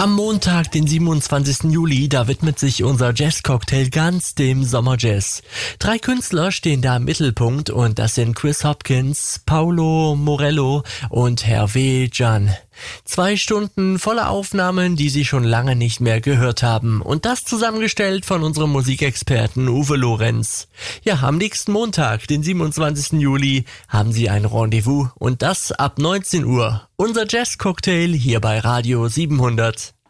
Am Montag, den 27. Juli, da widmet sich unser Jazz-Cocktail ganz dem Sommerjazz. 3 Künstler stehen da im Mittelpunkt und das sind Chris Hopkins, Paulo Morello und Hervé Jan. 2 Stunden voller Aufnahmen, die Sie schon lange nicht mehr gehört haben. Und das zusammengestellt von unserem Musikexperten Uwe Lorenz. Ja, am nächsten Montag, den 27. Juli, haben Sie ein Rendezvous und das ab 19 Uhr. Unser Jazz-Cocktail hier bei Radio 700.